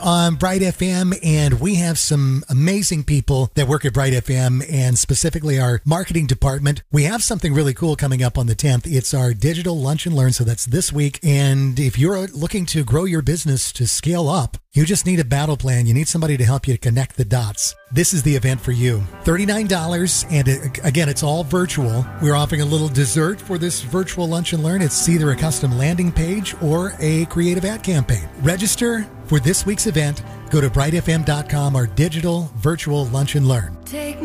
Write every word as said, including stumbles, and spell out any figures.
on Bright F M, and we have some amazing people that work at Bright F M, and specifically our marketing department. We have something really cool coming up on the tenth. It's our digital lunch and learn, so that's this week. And if you're looking to grow your business to scale up, you just need a battle plan. You need somebody to help you to connect the dots. This is the event for you. thirty-nine dollars, and it, again, it's all virtual. We're offering a little dessert for this virtual lunch and learn. It's either a custom landing page or a creative ad campaign. Register for this week's event. Go to bright f m dot com, our digital virtual lunch and learn. Take